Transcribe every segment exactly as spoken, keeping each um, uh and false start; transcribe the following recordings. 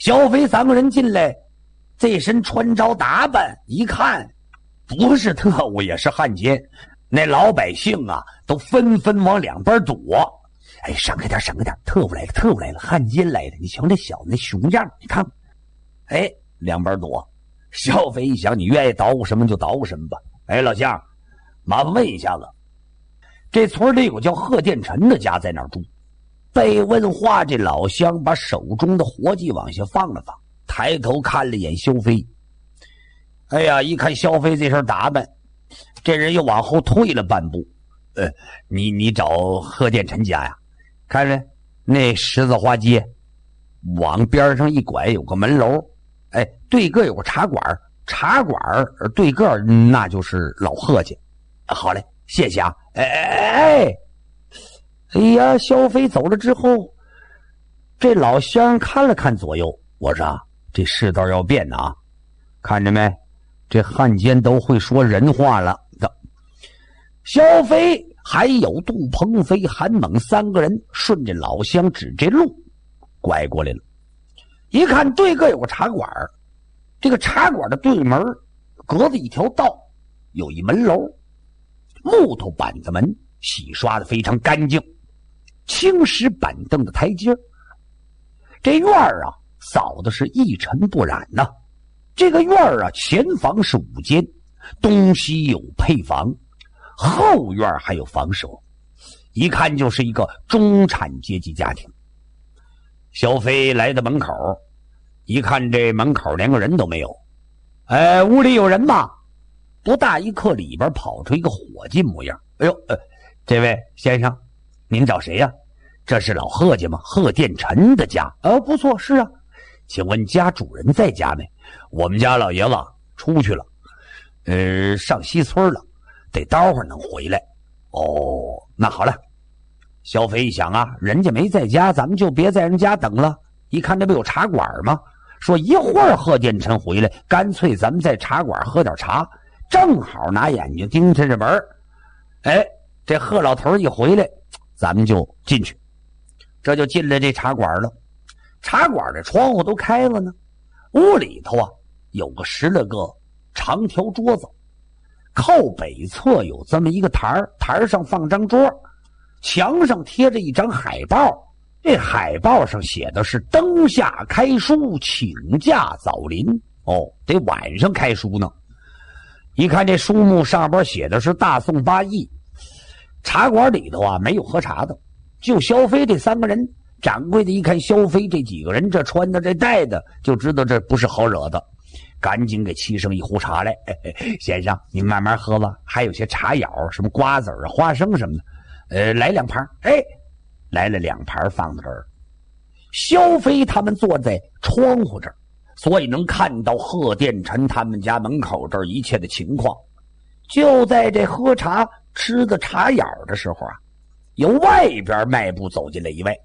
小飞三个人进来，这身穿着打扮一看，不是特务也是汉奸，那老百姓啊都纷纷往两边躲。哎，闪开点，闪开点！特务来了，特务来了，汉奸来了！你瞧这小子那熊样，你看，哎，两边躲。小飞一想，你愿意捣鼓什么就捣鼓什么吧。哎，老乡，麻烦问一下子，这村里有个叫贺建臣的家在哪儿住？被问话，这老乡把手中的活计往下放了放，抬头看了眼萧飞。哎呀，一看萧飞这身打扮，这人又往后退了半步。呃，你你找贺建臣家呀？看着那十字花街往边上一拐，有个门楼，哎，对个有个茶馆，茶馆对个那就是老贺家。啊，好嘞，谢谢啊！哎哎哎哎呀，萧飞走了之后，这老乡看了看左右，我说啊，这世道要变啊！看着没，这汉奸都会说人话了。萧飞还有杜鹏飞、韩猛三个人顺着老乡指这路拐过来了。一看对个有个茶馆，这个茶馆的对门隔着一条道，有一门楼，木头板子门，洗刷的非常干净，青石板凳的台阶。这院儿啊扫的是一尘不染呐、啊。这个院儿啊前房是五间，东西有配房，后院还有房舍，一看就是一个中产阶级家庭。小飞来到门口，一看这门口连个人都没有。哎，屋里有人吗？不大一刻，里边跑出一个伙计模样。哎呦，呃，这位先生，您找谁呀、啊？这是老贺家吗？贺建臣的家。呃，不错，是啊。请问家主人在家没？我们家老爷子出去了，呃，上西村了，得待会儿能回来。哦，那好了。小飞一想啊，人家没在家，咱们就别在人家等了。一看这不有茶馆吗？说一会儿贺建臣回来，干脆咱们在茶馆喝点茶，正好拿眼睛盯着这门。哎，这贺老头一回来，咱们就进去。这就进了这茶馆了。茶馆的窗户都开了呢，屋里头啊有个十来个长条桌子，靠北侧有这么一个台，台上放张桌，墙上贴着一张海报，这海报上写的是灯下开书，请假早临。哦，得晚上开书呢。一看这书目上边写的是大宋八义。茶馆里头啊没有喝茶的，就萧飞这三个人。掌柜的一看萧飞这几个人这穿的这戴的，就知道这不是好惹的，赶紧给沏上一壶茶来。哎哎，先生您慢慢喝吧，还有些茶肴，什么瓜子啊、花生什么的，呃，来两盘。哎，来了两盘放在这儿。萧飞他们坐在窗户这儿，所以能看到贺建臣他们家门口这儿一切的情况。就在这喝茶吃的茶肴的时候啊，由外边迈步走进来一位。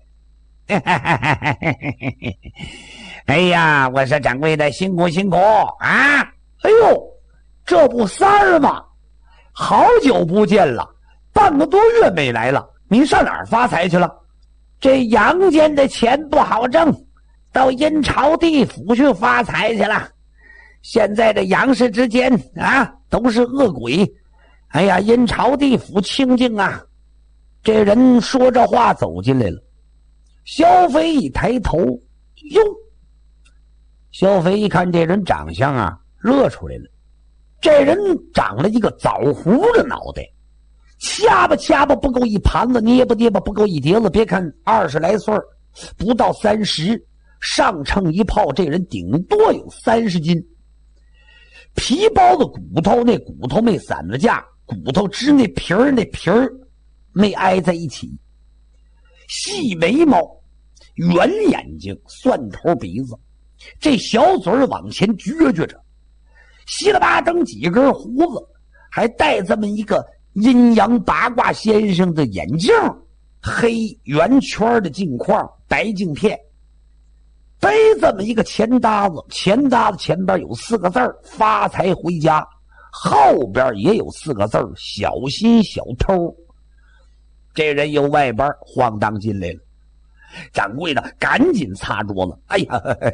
哎呀，我说掌柜的辛苦辛苦啊！哎呦，这不三儿吗？好久不见了，半个多月没来了，您上哪儿发财去了？这阳间的钱不好挣，到阴曹地府去发财去了。现在这阳世之间啊，都是恶鬼。哎呀，阴曹地府清净啊！这人说这话走进来了。萧飞一抬头，哟！萧飞一看这人长相啊，乐出来了。这人长了一个枣核的脑袋，掐吧掐吧不够一盘子，捏吧捏吧不够一碟子。别看二十来岁，不到三十，上秤一泡，这人顶多有三十斤。皮包的骨头，那骨头没散了架，骨头直那皮儿，那皮儿没挨在一起。细眉毛，圆眼睛，蒜头鼻子，这小嘴往前撅撅着，稀了吧登几根胡子，还戴这么一个阴阳八卦先生的眼镜，黑圆圈的镜框，白镜片，背这么一个钱搭子，钱搭子前边有四个字儿发财回家，后边也有四个字儿小心小偷。这人由外边晃荡进来了，掌柜的赶紧擦桌子，哎呀，